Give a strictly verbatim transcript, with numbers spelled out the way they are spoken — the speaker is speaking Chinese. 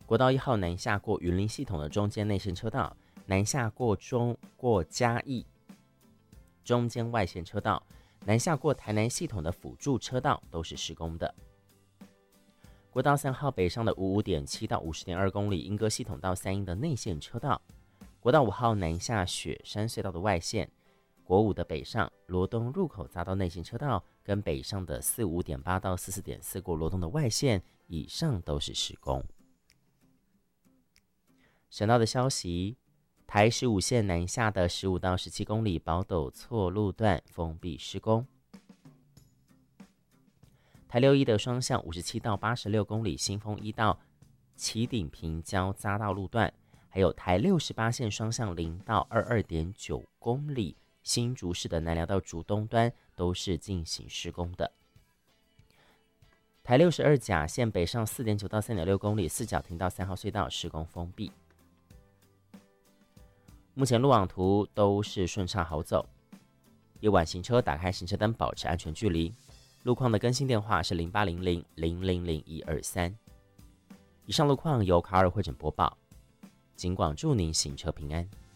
国道一号南下过云林系统的中间内线车道，南下过中过嘉义中间外线车道，南下过台南系统的辅助车道都是施工的。国道三号北上的五五点七到五十点二公里莺歌系统到三鶯的内线车道，国道五号南下雪山隧道的外线，国五的北上罗东入口匝道内线车道跟北上的四五点八到四四点四过罗东的外线以上都是施工。省道的消息，台十五线南下的十五到十七公里宝斗错路段封闭施工。台六一的双向五十七到八十六公里新丰一到旗顶平交匝道路段，还有台六十八线双向零到二十二点九公里新竹市的南寮到竹东端都是进行施工的。台六十二甲线北上四点九到三点六公里四角停到三号隧道施工封闭。目前路网图都是顺畅好走，夜晚行车打开行车灯，保持安全距离。路况的更新电话是零八零零零零零一二三。以上路况由卡尔会诊播报，警广祝您行车平安。